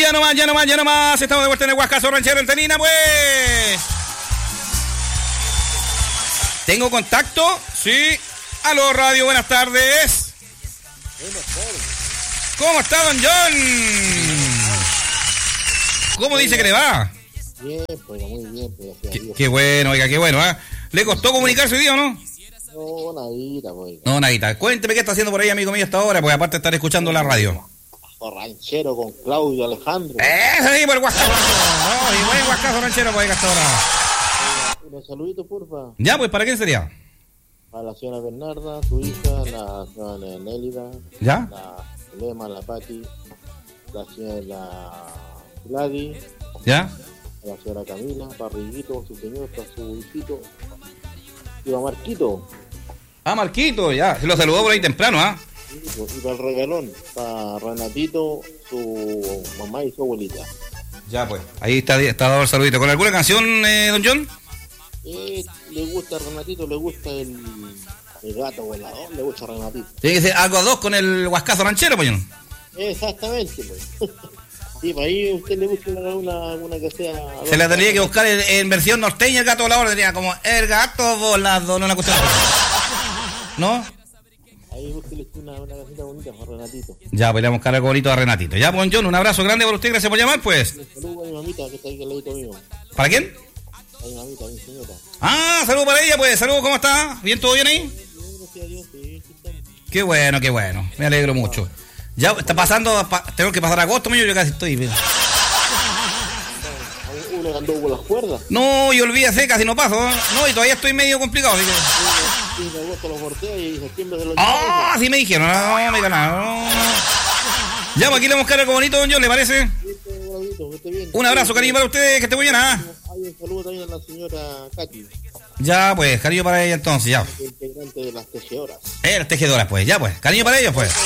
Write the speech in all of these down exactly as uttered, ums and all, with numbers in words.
Ya nomás, ya nomás, ya nomás. Estamos de vuelta en el Huascazo Ranchero en Tenina, pues. ¿Tengo contacto? Sí. Aló, radio, buenas tardes. Buenas tardes. ¿Cómo está, don John? ¿Cómo dice que le va? Bien, pues muy bien, pues gracias a Dios. Qué bueno, oiga, qué bueno, ¿eh? ¿Le costó comunicarse hoy día o no? No, nadita, pues. No, nadita. Cuénteme qué está haciendo por ahí, amigo mío, hasta ahora, porque aparte de estar escuchando la radio. Ranchero con Claudio Alejandro. ¡Ese sí, por el Huascazo! No, y buen Huascazo Ranchero, pues, hasta ahora. Un saludito, porfa. Ya, pues, ¿para quién sería? A la señora Bernarda, su hija, la señora Nélida. ¿Ya? La Lema, la Pati, la señora Gladys. ¿Ya? La señora Camila, Parriguito, su señor, su hijito. Y a Marquito. Ah, Marquito, ya. Se lo saludó por ahí temprano, ¿ah? ¿eh? Y para el regalón, para Renatito, su mamá y su abuelita. Ya, pues. Ahí está, está dado el saludito. ¿Con alguna canción, eh, don John? Eh, le gusta a Renatito, le gusta el, el gato volador, le gusta a Renatito. Tiene que ser algo a dos con el Huascazo Ranchero, pues. Exactamente, pues. Sí, para ahí a usted le gusta una, una que sea... Se la tendría que buscar en, en versión norteña el gato volador, tenía como el gato volado, no una cuestión. ¿No? Ahí usted le una, una casita bonita para Renatito. Ya, pues le vamos a buscar algo bonito a Renatito. Ya, pues, John, un abrazo grande por usted, gracias por llamar, pues. Un saludo a mi mamita que está ahí al ladito mío. ¿Para quién? A mi mamita, a mi señora. Ah, saludos para ella, pues. Saludos, ¿cómo está? ¿Bien, todo bien ahí? Bien, gracias a Dios, sí, sí estamos. Qué bueno, qué bueno. Me alegro mucho. Ya está pasando, pa, tengo que pasar agosto, mío, yo casi estoy. Mira. Uno andó por las cuerdas. No, y olvídese, casi no paso. No, y todavía estoy medio complicado. Así que... Sí, de agosto los sorteos y septiembre de los... ¡Ah! Sí me dijeron, no, me ganaron. Ya, pues aquí le vamos a buscar algo bonito, don John, ¿le parece? Un abrazo, cariño, para ustedes, que esté muy bien, ¿ah? Hay un saludo también a la señora Katy. Ya, pues, cariño para ella entonces, ya. Integrante de las tejedoras. Eh, las tejedoras, pues, ya, pues, cariño para ellos, pues.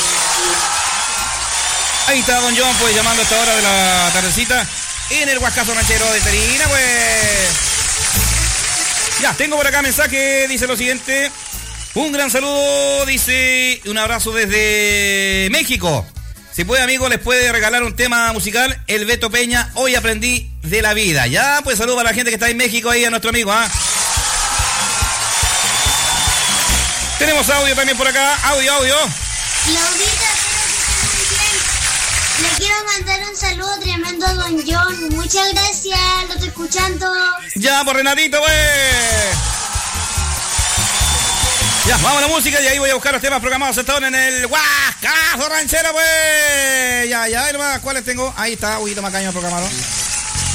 Ahí está don John, pues, llamando a esta hora de la tardecita en el Huascazo Ranchero de Tenina, pues. Ya, tengo por acá mensaje, dice lo siguiente. Un gran saludo, dice, un abrazo desde México. Si puede, amigo, les puede regalar un tema musical, el Beto Peña, Hoy aprendí de la vida. Ya, pues, saludo para la gente que está en México, ahí a nuestro amigo, ¿ah? Tenemos audio también por acá, audio, audio. Claudita, le quiero mandar un saludo tremendo a don John. Muchas gracias, lo estoy escuchando. Ya, por Renatito, pues. Ya, vamos a la música y ahí voy a buscar los temas programados hasta ahora en el Huascazo Ranchero, pues. Ya, ya, hermano, ¿cuáles tengo? Ahí está, Huguito Macaño programaron.